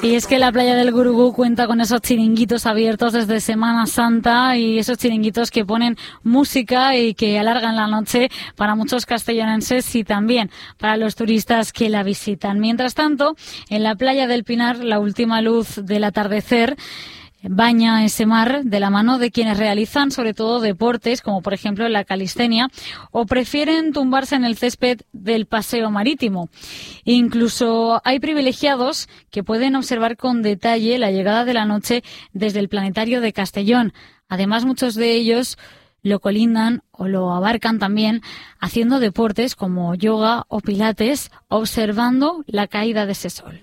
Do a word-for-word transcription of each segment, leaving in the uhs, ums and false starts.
Y es que la playa del Gurugú cuenta con esos chiringuitos abiertos desde Semana Santa y esos chiringuitos que ponen música y que alargan la noche para muchos castellonenses y también para los turistas que la visitan. Mientras tanto, en la playa del Pinar, la última luz del atardecer baña ese mar de la mano de quienes realizan sobre todo deportes como por ejemplo la calistenia o prefieren tumbarse en el césped del paseo marítimo. Incluso hay privilegiados que pueden observar con detalle la llegada de la noche desde el planetario de Castellón. Además, muchos de ellos lo colindan o lo abarcan también haciendo deportes como yoga o pilates, observando la caída de ese sol.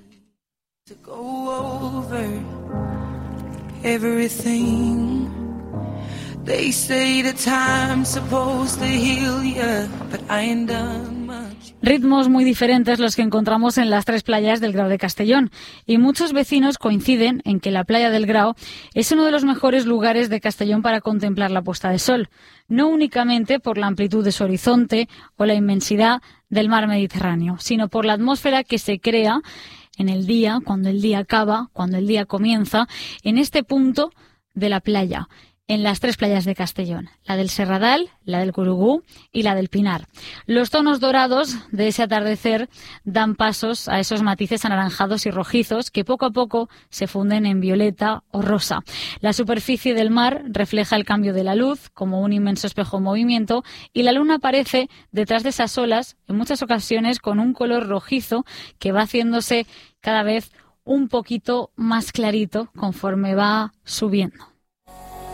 Everything they say the time's supposed to heal you, but I ain't done much. Ritmos muy diferentes los que encontramos en las tres playas del Grao de Castellón y muchos vecinos coinciden en que la playa del Grao es uno de los mejores lugares de Castellón para contemplar la puesta de sol, no únicamente por la amplitud de su horizonte o la inmensidad del mar Mediterráneo, sino por la atmósfera que se crea en el día, cuando el día acaba, cuando el día comienza, en este punto de la playa, en las tres playas de Castellón, la del Serradal, la del Gurugú y la del Pinar. Los tonos dorados de ese atardecer dan pasos a esos matices anaranjados y rojizos que poco a poco se funden en violeta o rosa. La superficie del mar refleja el cambio de la luz como un inmenso espejo en movimiento y la luna aparece detrás de esas olas, en muchas ocasiones con un color rojizo que va haciéndose cada vez un poquito más clarito conforme va subiendo.